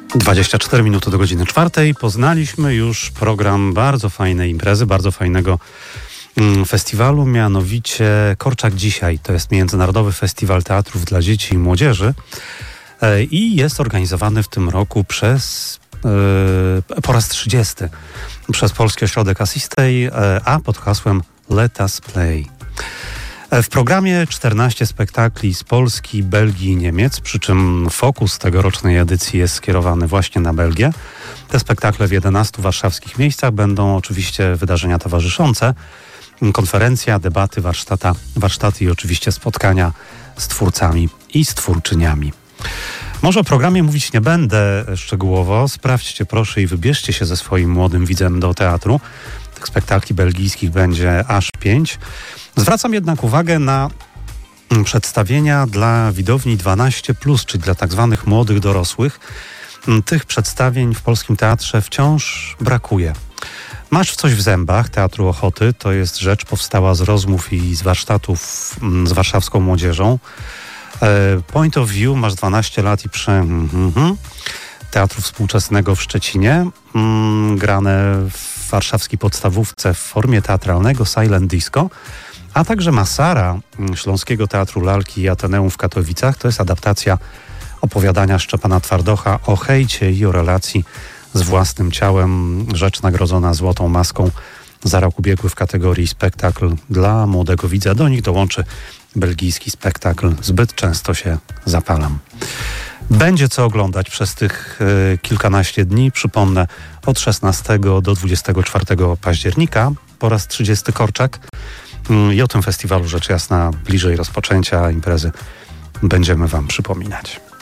24 minuty do godziny 4. Poznaliśmy już program bardzo fajnej imprezy, bardzo fajnego festiwalu, mianowicie Korczak Dzisiaj. To jest Międzynarodowy Festiwal Teatrów dla Dzieci i Młodzieży i jest organizowany w tym roku po raz 30 przez Polski Ośrodek Asistej, a pod hasłem Let Us Play. W programie 14 spektakli z Polski, Belgii i Niemiec, przy czym fokus tegorocznej edycji jest skierowany właśnie na Belgię. Te spektakle w 11 warszawskich miejscach będą oczywiście wydarzenia towarzyszące, konferencja, debaty, warsztaty i oczywiście spotkania z twórcami i z twórczyniami. Może o programie mówić nie będę szczegółowo. Sprawdźcie proszę i wybierzcie się ze swoim młodym widzem do teatru. Tych spektakli belgijskich będzie aż 5. Zwracam jednak uwagę na przedstawienia dla widowni 12+, czyli dla tak zwanych młodych dorosłych. Tych przedstawień w polskim teatrze wciąż brakuje. Masz coś w zębach Teatru Ochoty. To jest rzecz powstała z rozmów i z warsztatów z warszawską młodzieżą. Point of View, masz 12 lat i Teatru Współczesnego w Szczecinie, grane w warszawskiej podstawówce w formie teatralnego Silent Disco, a także Masara Śląskiego Teatru Lalki i Ateneum w Katowicach. To jest adaptacja opowiadania Szczepana Twardocha o hejcie i o relacji z własnym ciałem. Rzecz nagrodzona Złotą Maską za rok ubiegły w kategorii spektakl dla młodego widza. Do nich dołączy belgijski spektakl Zbyt często się zapalam. Będzie co oglądać przez tych kilkanaście dni. Przypomnę, od 16 do 24 października po raz 30 Korczak. I o tym festiwalu rzecz jasna bliżej rozpoczęcia imprezy będziemy Wam przypominać.